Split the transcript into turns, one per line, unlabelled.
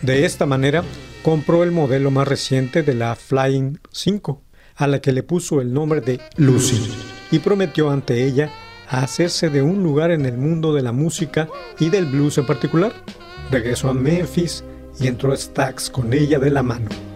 De esta manera, compró el modelo más reciente de la Flying 5, a la que le puso el nombre de Lucy, y prometió ante ella hacerse de un lugar en el mundo de la música y del blues en particular. Regresó a Memphis y entró a Stax con ella de la mano.